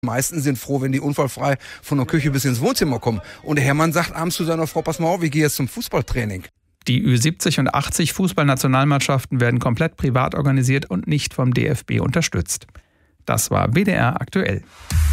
Die meisten sind froh, wenn die unfallfrei von der Küche bis ins Wohnzimmer kommen. Und der Hermann sagt abends zu seiner Frau, pass mal auf, ich gehe jetzt zum Fußballtraining. Die Ü70 und 80 Fußballnationalmannschaften werden komplett privat organisiert und nicht vom DFB unterstützt. Das war WDR aktuell.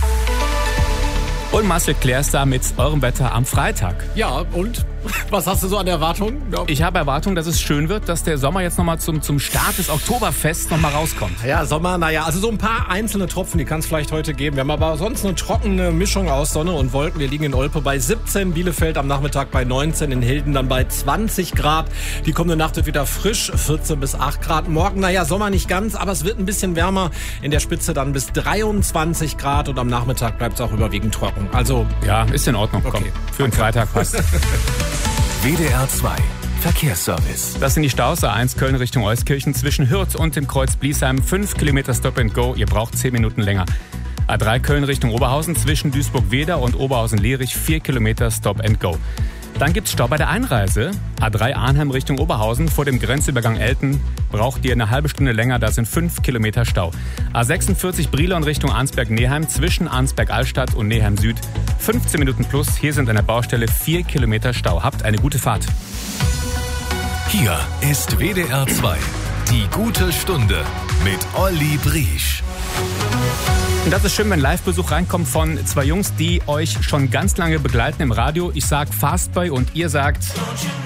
Und Marcel Claire ist da mit eurem Wetter am Freitag. Ja, und? Was hast du so an Erwartungen? Ja. Ich habe Erwartungen, dass es schön wird, dass der Sommer jetzt nochmal zum Start des Oktoberfests nochmal rauskommt. Ja, Sommer, also so ein paar einzelne Tropfen, die kann es vielleicht heute geben. Wir haben aber sonst eine trockene Mischung aus Sonne und Wolken. Wir liegen in Olpe bei 17, Bielefeld am Nachmittag bei 19, in Hilden dann bei 20 Grad. Die kommende Nacht wird wieder frisch, 14 bis 8 Grad. Morgen, Sommer nicht ganz, aber es wird ein bisschen wärmer. In der Spitze dann bis 23 Grad und am Nachmittag bleibt es auch überwiegend trocken. Also, ja, ist in Ordnung. Okay. Komm, für den Freitag passt. WDR 2 Verkehrsservice. Das sind die Staus. A1 Köln Richtung Euskirchen zwischen Hürth und dem Kreuz Bliesheim. 5 Kilometer Stop and Go. Ihr braucht 10 Minuten länger. A3 Köln Richtung Oberhausen zwischen Duisburg-Weder und Oberhausen-Lierich. 4 Kilometer Stop and Go. Dann gibt's Stau bei der Einreise. A3 Arnhem Richtung Oberhausen vor dem Grenzübergang Elten. Braucht ihr eine halbe Stunde länger, da sind 5 Kilometer Stau. A46 Brilon Richtung Arnsberg-Neheim zwischen Arnsberg-Altstadt und Neheim Süd. 15 Minuten plus, hier sind an der Baustelle 4 Kilometer Stau. Habt eine gute Fahrt. Hier ist WDR 2, die gute Stunde mit Olli Briesch. Und das ist schön, wenn Live-Besuch reinkommt von zwei Jungs, die euch schon ganz lange begleiten im Radio. Ich sag Fastboy und ihr sagt...